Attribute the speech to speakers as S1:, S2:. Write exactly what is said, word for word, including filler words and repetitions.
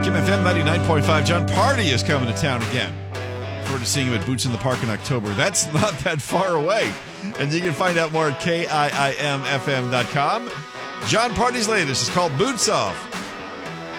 S1: Jim F M ninety-nine point five. John Party is coming to town again. Look forward to seeing him at Boots in the Park in October. That's not that far away. And you can find out more at K I I M F M dot com. John Party's latest is called Boots Off.